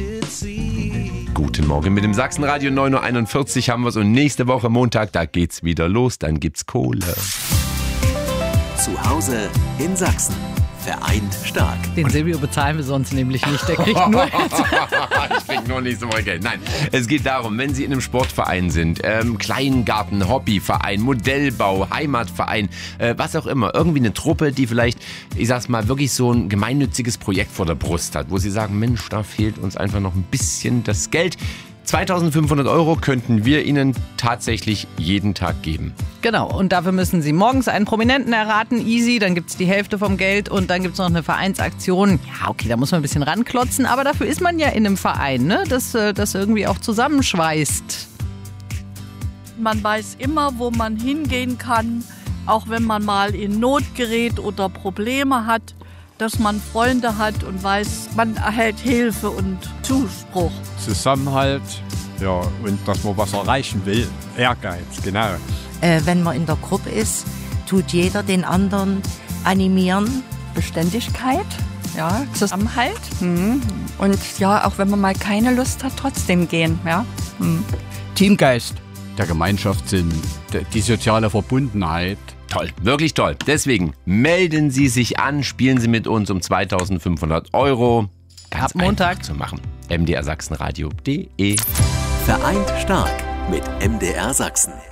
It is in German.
Guten Morgen mit dem Sachsenradio 9.41 Uhr haben wir es und nächste Woche Montag, da geht's wieder los, dann gibt's Kohle. Zu Hause in Sachsen. Vereint stark. Den Silvio bezahlen wir sonst nämlich nicht, der kriegt nur Ich krieg nur nächste Woche Geld. Nein, es geht darum, wenn Sie in einem Sportverein sind, Kleingarten, Hobbyverein, Modellbau, Heimatverein, was auch immer, irgendwie eine Truppe, die vielleicht, ich sag's mal, wirklich so ein gemeinnütziges Projekt vor der Brust hat, wo Sie sagen, Mensch, da fehlt uns einfach noch ein bisschen das Geld. 2.500 € könnten wir Ihnen tatsächlich jeden Tag geben. Genau, und dafür müssen Sie morgens einen Prominenten erraten, easy, dann gibt's die Hälfte vom Geld und dann gibt's noch eine Vereinsaktion. Ja, okay, da muss man ein bisschen ranklotzen, aber dafür ist man ja in einem Verein, ne? Das irgendwie auch zusammenschweißt. Man weiß immer, wo man hingehen kann, auch wenn man mal in Not gerät oder Probleme hat, dass man Freunde hat und weiß, man erhält Hilfe und Zuspruch. Zusammenhalt, ja, und dass man was erreichen will. Ehrgeiz, genau. Wenn man in der Gruppe ist, tut jeder den anderen animieren. Beständigkeit, ja, Zusammenhalt. Und ja, auch wenn man mal keine Lust hat, trotzdem gehen. Ja. Teamgeist. Der Gemeinschaftssinn, die soziale Verbundenheit. Toll, wirklich toll. Deswegen melden Sie sich an, spielen Sie mit uns um 2.500 €. Ganz Ab Montag einfach zu machen. mdrsachsenradio.de. Vereint stark mit MDR Sachsen.